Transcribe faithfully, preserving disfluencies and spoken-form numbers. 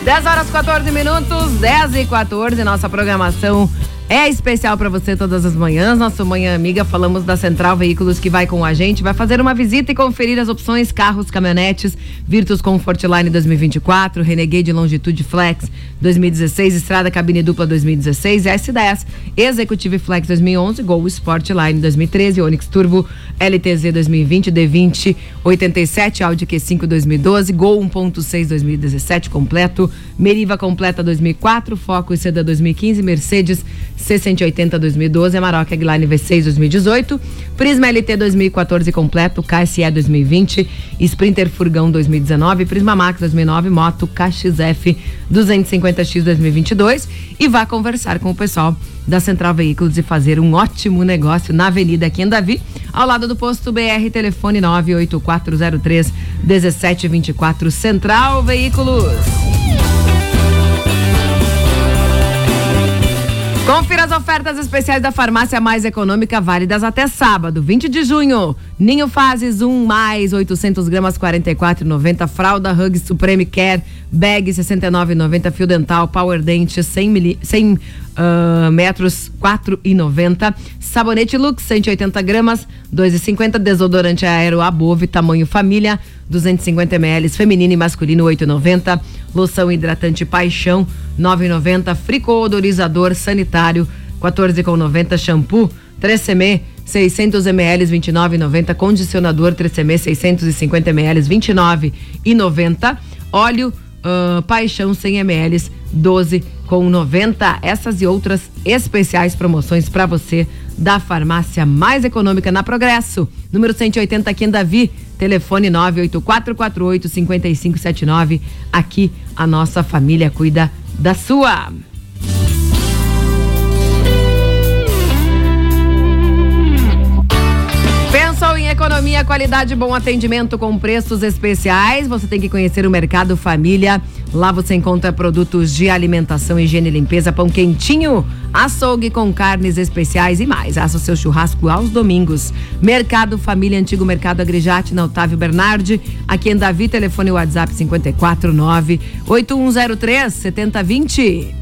dez horas e quatorze minutos, dez e quatorze, nossa programação é especial para você todas as manhãs. Nossa manhã amiga, falamos da Central Veículos que vai com a gente, vai fazer uma visita e conferir as opções carros, caminhonetes, Virtus Comfortline dois mil e vinte e quatro, Renegade Longitude Flex dois mil e dezesseis, Estrada Cabine Dupla dois mil e dezesseis, S dez, Executive Flex dois mil e onze, Gol Sportline dois mil e treze, Onix Turbo L T Z dois mil e vinte, D vinte oitenta e sete, Audi Q cinco dois mil e doze, Gol um ponto seis dois mil e dezessete completo, Meriva completa dois mil e quatro, Focus Seda dois mil e quinze, Mercedes C cento e oitenta dois mil e doze, Amarok Eggline V seis dois mil e dezoito, Prisma L T dois mil e quatorze completo, K S E dois mil e vinte, Sprinter Furgão dois mil e dezenove, Prisma Max dois mil e nove, Moto K X F duzentos e cinquenta X dois mil e vinte e dois e vá conversar com o pessoal da Central Veículos e fazer um ótimo negócio na Avenida aqui em Davi, ao lado do posto B R, telefone nove oito quatro zero três um sete dois quatro, Central Veículos. Confira as ofertas especiais da Farmácia Mais Econômica, válidas até sábado, vinte de junho. Ninho Fases um mais oitocentos gramas, quarenta e quatro reais e noventa centavos. Fralda Hug Supreme Care Bag sessenta e nove reais e noventa centavos. Fio Dental Power Dent cem, mili, cem uh, metros, quatro reais e noventa centavos. Sabonete Lux cento e oitenta gramas, dois reais e cinquenta centavos. Desodorante Aero Above tamanho família, duzentos e cinquenta mililitros, feminino e masculino, oito reais e noventa centavos. Loção hidratante Paixão, nove reais e noventa centavos. Fricodorizador sanitário, quatorze reais e noventa centavos. Shampoo três C M seiscentos mililitros, vinte e nove reais e noventa centavos. Condicionador três C M seiscentos e cinquenta mililitros, vinte e nove reais e noventa centavos. Óleo uh, Paixão cem mililitros, doze reais e noventa centavos. Essas e outras especiais promoções para você da Farmácia Mais Econômica na Progresso, número cento e oitenta aqui em Davi, telefone nove oito quatro quatro oito cinco cinco sete nove. Aqui a nossa família cuida da sua. Pensou em economia, qualidade, bom atendimento com preços especiais? Você tem que conhecer o Mercado Família. Lá você encontra produtos de alimentação, higiene e limpeza, pão quentinho, açougue com carnes especiais e mais. Assa o seu churrasco aos domingos. Mercado Família, antigo Mercado Agrejate, na Otávio Bernardi. Aqui em Davi, telefone WhatsApp cinco quatro nove oito um zero três sete zero dois zero.